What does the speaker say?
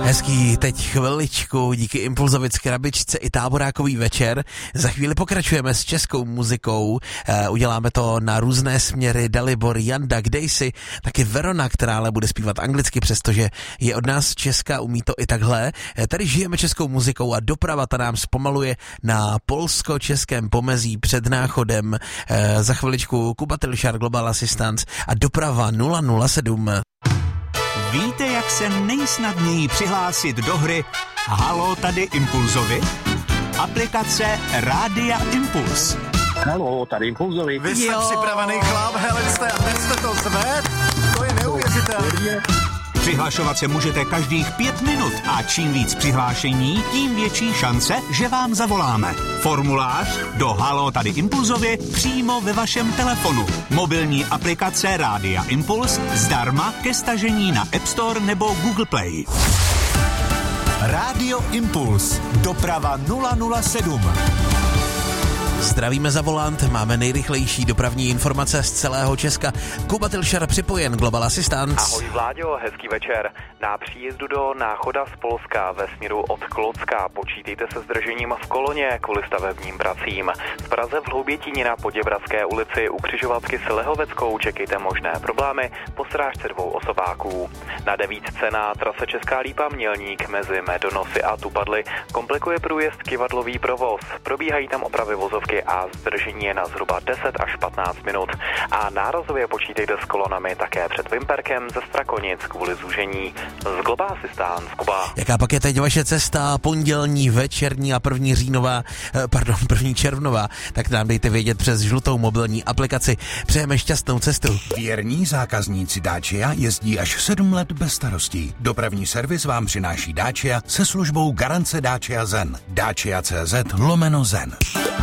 Hezký teď chviličku díky Impulzovi z Krabičce i táborákový večer. Za chvíli pokračujeme s českou muzikou. Uděláme to na různé směry. Dalibor, Janda, Daisy, taky Verona, která ale bude zpívat anglicky, přestože je od nás Česka, umí to i takhle. Tady žijeme českou muzikou a doprava ta nám zpomaluje na polsko-českém pomezí před Náchodem. Za chviličku Kuba Tilšar, Global Assistance a doprava 007. Víte, jak se nejsnadněji přihlásit do hry Halo, tady Impulzovi? Aplikace Rádia Impuls. Halo, tady Impulzovi. Vy jste připravený chlap, hele jste, a teď jste to zved? To je neuvěřitelné. Přihlašovat se můžete každých 5 minut a čím víc přihlášení, tím větší šance, že vám zavoláme. Formulář do Halo, tady Impulzovi přímo ve vašem telefonu. Mobilní aplikace Rádia Impuls zdarma ke stažení na App Store nebo Google Play. Rádio Impuls. Doprava 007. Zdravíme za volant, máme nejrychlejší dopravní informace z celého Česka. Kuba Tilšar připojen, Global Assistance. Ahoj Vláďo, hezký večer. Na příjezdu do Náchoda z Polska ve směru od Klocka počítejte se zdržením v koloně kvůli stavebním pracím. V Praze v Hloubětíně na Poděbradské ulici u křižovatky s Lehoveckou čekejte možné problémy po srážce 2 osobáků. Na 9 na trase Česká Lípa Mělník mezi Medonosy a Tupadly komplikuje průjezd kivadlový provoz. Probíhají tam opravy vozovky a zdržení je na zhruba 10 až 15 minut. A nárazově počítejte s kolonami také před Vimperkem ze Strakonic kvůli zúžení. Z Global Assistance, Kuba. Jaká pak je teď vaše cesta pondělní, večerní a 1. červnová, tak nám dejte vědět přes žlutou mobilní aplikaci. Přejeme šťastnou cestu. Věrní zákazníci Dacia jezdí až 7 let bez starostí. Dopravní servis vám přináší Dacia se službou garance Dacia Zen. Dacia.cz/Zen.